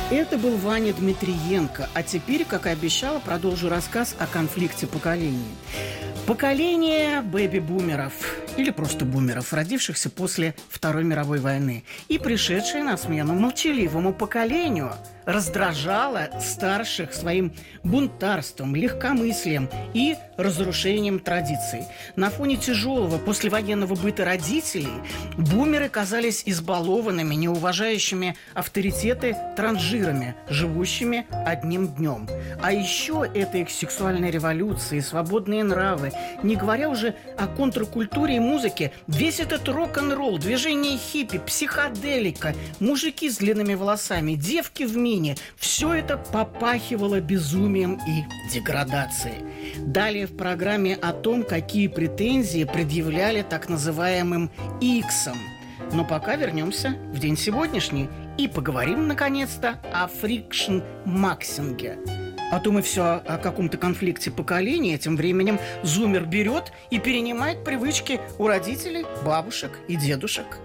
Это был Ваня Дмитриенко. А теперь, как и обещала, продолжу рассказ о конфликте поколений. Поколение бэби-бумеров, или просто бумеров, родившихся после Второй мировой войны и пришедшие на смену молчаливому поколению, раздражало старших своим бунтарством, легкомыслием и разрушением традиций. На фоне тяжелого послевоенного быта родителей бумеры казались избалованными, неуважающими авторитеты транжирами, живущими одним днем. А еще это их сексуальная революция, свободные нравы, не говоря уже о контркультуре и музыке, весь этот рок-н-ролл, движение хиппи, психоделика, мужики с длинными волосами, девки в мини – все это попахивало безумием и деградацией. Далее в программе о том, какие претензии предъявляли так называемым иксам. Но пока вернемся в день сегодняшний и поговорим, наконец-то, о фрикшн-максинге. А то мы все о каком-то конфликте поколений. Тем временем зумер берет и перенимает привычки у родителей, бабушек и дедушек.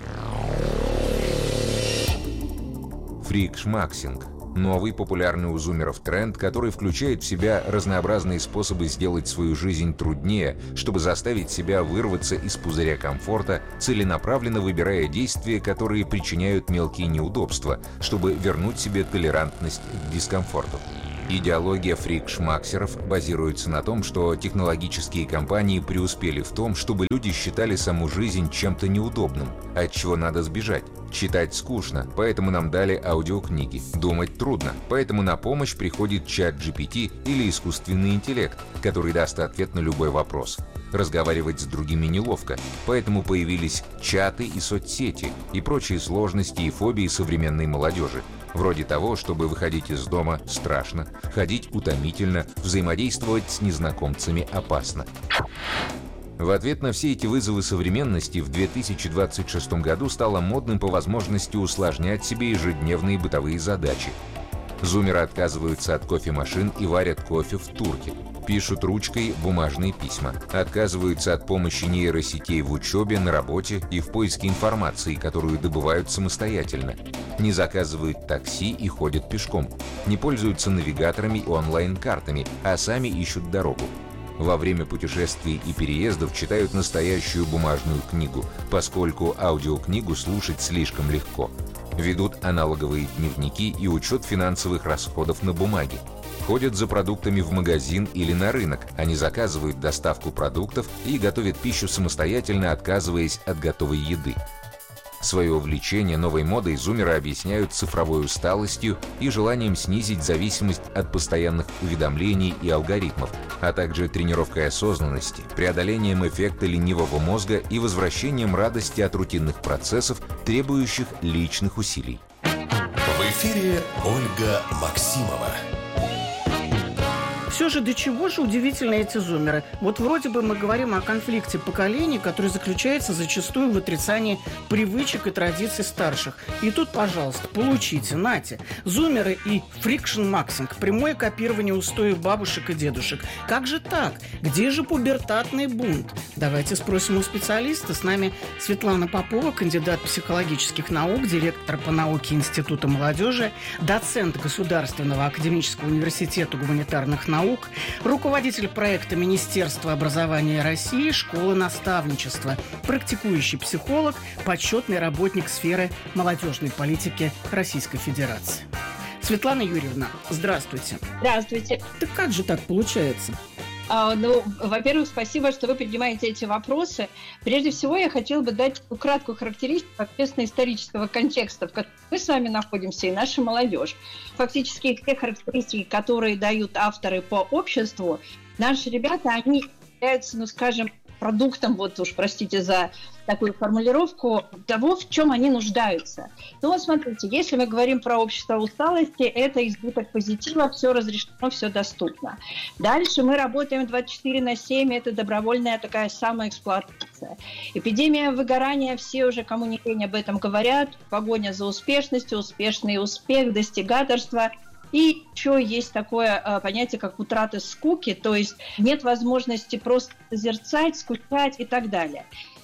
Фрикшмаксинг – новый популярный у зумеров тренд, который включает в себя разнообразные способы сделать свою жизнь труднее, чтобы заставить себя вырваться из пузыря комфорта, целенаправленно выбирая действия, которые причиняют мелкие неудобства, чтобы вернуть себе толерантность к дискомфорту. Идеология фрикшмаксеров базируется на том, что технологические компании преуспели в том, чтобы люди считали саму жизнь чем-то неудобным, от чего надо сбежать. Читать скучно, поэтому нам дали аудиокниги. Думать трудно, поэтому на помощь приходит чат GPT или искусственный интеллект, который даст ответ на любой вопрос. Разговаривать с другими неловко, поэтому появились чаты и соцсети и прочие сложности и фобии современной молодежи. Вроде того, чтобы выходить из дома страшно, ходить утомительно, взаимодействовать с незнакомцами опасно. В ответ на все эти вызовы современности в 2026 году стало модным по возможности усложнять себе ежедневные бытовые задачи. Зумеры отказываются от кофемашин и варят кофе в турке. Пишут ручкой бумажные письма. Отказываются от помощи нейросетей в учебе, на работе и в поиске информации, которую добывают самостоятельно. Не заказывают такси и ходят пешком. Не пользуются навигаторами и онлайн-картами, а сами ищут дорогу. Во время путешествий и переездов читают настоящую бумажную книгу, поскольку аудиокнигу слушать слишком легко. Ведут аналоговые дневники и учет финансовых расходов на бумаге. Ходят за продуктами в магазин или на рынок, они заказывают доставку продуктов и готовят пищу самостоятельно, отказываясь от готовой еды. Свое увлечение новой модой зумеры объясняют цифровой усталостью и желанием снизить зависимость от постоянных уведомлений и алгоритмов, а также тренировкой осознанности, преодолением эффекта ленивого мозга и возвращением радости от рутинных процессов, требующих личных усилий. В эфире Ольга Максимова. Все же до чего же удивительны эти зумеры? Вот вроде бы мы говорим о конфликте поколений, который заключается зачастую в отрицании привычек и традиций старших. И тут, пожалуйста, получите, нате. Зумеры и фрикшн-максинг – прямое копирование устоев бабушек и дедушек. Как же так? Где же пубертатный бунт? Давайте спросим у специалиста. С нами Светлана Попова, кандидат психологических наук, директор по науке Института молодежи, доцент Государственного академического университета гуманитарных наук, руководитель проекта Министерства образования России «Школа наставничества», практикующий психолог, почетный работник сферы молодежной политики Российской Федерации. Светлана Юрьевна, здравствуйте. Здравствуйте. Так как же так получается? Во-первых, спасибо, что вы поднимаете эти вопросы. Прежде всего, я хотела бы дать краткую характеристику общественно-исторического контекста, в котором мы с вами находимся, и наша молодежь. Фактически, те характеристики, которые дают авторы по обществу, наши ребята, они являются, продуктом, простите за такую формулировку, того, в чем они нуждаются. Смотрите, если мы говорим про общество усталости, это избыток позитива, все разрешено, все доступно. Дальше мы работаем 24/7, это добровольная такая самоэксплуатация. Эпидемия выгорания, все уже, кому не лень, об этом говорят, погоня за успешностью, успешный успех, достигаторство. И еще есть такое понятие, как утрата скуки, то есть нет возможности просто созерцать, скучать и так далее.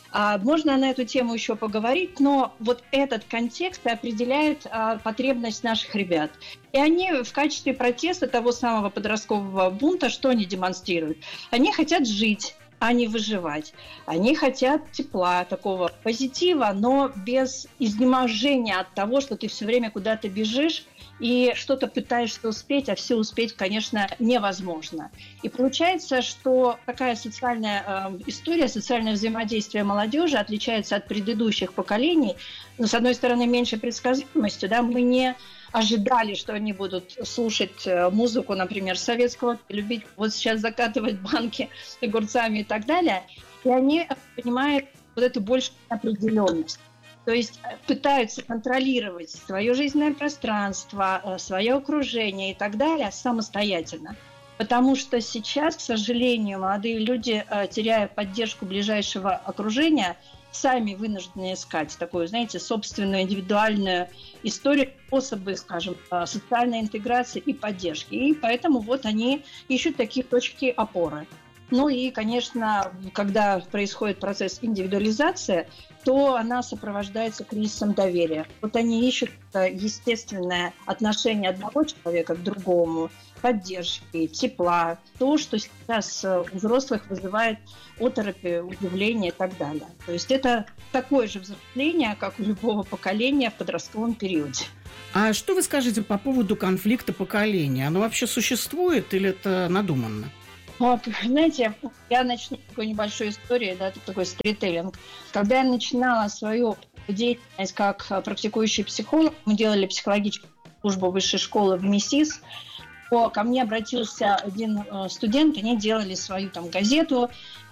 Можно на эту тему еще поговорить, но вот этот контекст определяет потребность наших ребят. И они в качестве протеста того самого подросткового бунта, что они демонстрируют? Они хотят жить, а не выживать. Они хотят тепла, такого позитива, но без изнеможения от того, что ты все время куда-то бежишь и что-то пытаешься успеть, а все успеть, конечно, невозможно. И получается, что такая социальная история, социальное взаимодействие молодежи отличается от предыдущих поколений. Но, с одной стороны, меньше предсказуемостью, да, мы не ожидали, что они будут слушать музыку, например, советского, любить вот сейчас закатывать банки с огурцами и так далее. И они понимают вот эту большую определенность. То есть пытаются контролировать свое жизненное пространство, свое окружение и так далее самостоятельно. Потому что сейчас, к сожалению, молодые люди, теряя поддержку ближайшего окружения, сами вынуждены искать такую, знаете, собственную индивидуальную историю, способы, скажем, социальной интеграции и поддержки. И поэтому вот они ищут такие точки опоры. Ну и, конечно, когда происходит процесс индивидуализации, то она сопровождается кризисом доверия. Вот они ищут естественное отношение одного человека к другому, поддержки, тепла, то, что сейчас у взрослых вызывает оторопь, удивление и так далее. То есть это такое же взросление, как у любого поколения в подростковом периоде. А что вы скажете по поводу конфликта поколений? Оно вообще существует или это надуманно? Вот, знаете, я начну с такой небольшой истории, да, такой сторителлинг. Когда я начинала свою деятельность как практикующий психолог, мы делали психологическую службу высшей школы в МИСИС, то ко мне обратился один студент, они делали свою там газету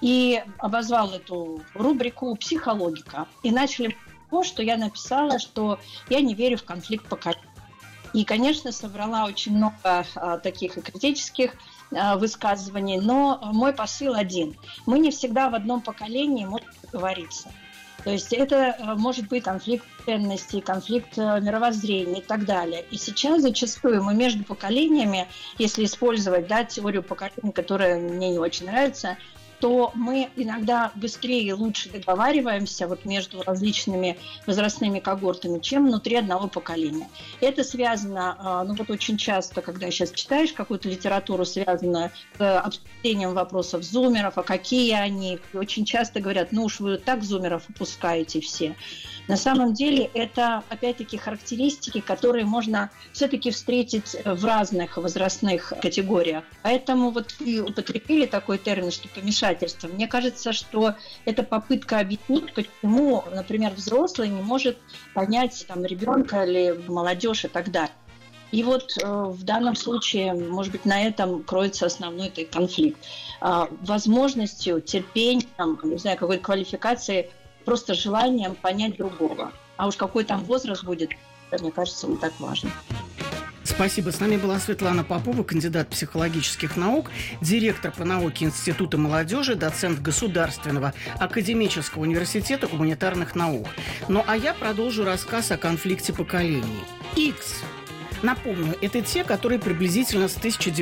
и обозвал эту рубрику «Психологика». И начали с того, что я написала, что я не верю в конфликт поколений. И, конечно, собрала очень много таких и критических высказываний, но мой посыл один. Мы не всегда в одном поколении можем договориться. То есть это может быть конфликт ценностей, конфликт мировоззрения и так далее. И сейчас зачастую мы между поколениями, если использовать, да, теорию поколений, которая мне не очень нравится, то мы иногда быстрее и лучше договариваемся вот между различными возрастными когортами, чем внутри одного поколения. Это связано, ну вот очень часто, когда сейчас читаешь какую-то литературу, связанную с обсуждением вопросов зумеров, а какие они, очень часто говорят, ну уж вы так зумеров упускаете все. На самом деле это, опять-таки, характеристики, которые можно все-таки встретить в разных возрастных категориях. Поэтому вот вы употребили такой термин, что помешательство. Мне кажется, что это попытка объяснить, почему, например, взрослый не может понять там, ребенка или молодежь и так далее. И вот в данном случае, может быть, на этом кроется основной конфликт. Возможностью, терпением, не знаю, какой-то квалификацией, просто желанием понять другого. А уж какой там возраст будет, это, мне кажется, не так важно. Спасибо. С нами была Светлана Попова, кандидат психологических наук, директор по науке Института молодежи, доцент Государственного академического университета гуманитарных наук. Ну а я продолжу рассказ о конфликте поколений. X. Напомню, это те, которые приблизительно с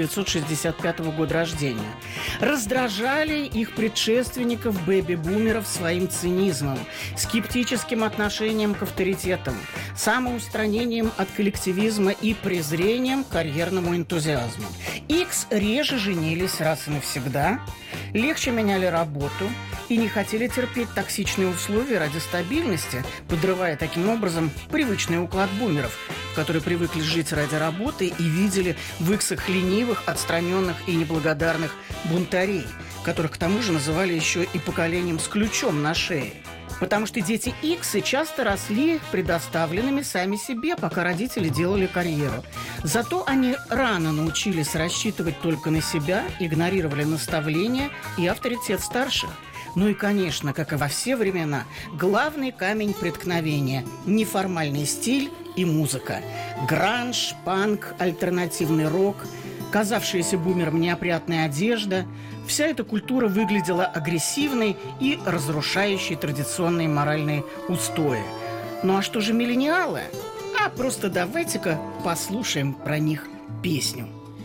1965 года рождения. Раздражали их предшественников бэби-бумеров своим цинизмом, скептическим отношением к авторитетам, самоустранением от коллективизма и презрением к карьерному энтузиазму. X реже женились раз и навсегда, легче меняли работу и не хотели терпеть токсичные условия ради стабильности, подрывая таким образом привычный уклад бумеров, которые привыкли жить ради работы и видели в иксах ленивых, отстраненных и неблагодарных бунтарей, которых к тому же называли еще и поколением с ключом на шее. Потому что дети Иксы часто росли предоставленными сами себе, пока родители делали карьеру. Зато они рано научились рассчитывать только на себя, игнорировали наставления и авторитет старших. Ну и, конечно, как и во все времена, главный камень преткновения – неформальный стиль и музыка. Гранж, панк, альтернативный рок, казавшаяся бумером неопрятная одежда – вся эта культура выглядела агрессивной и разрушающей традиционные моральные устои. Ну а что же миллениалы? А просто давайте-ка послушаем про них песню.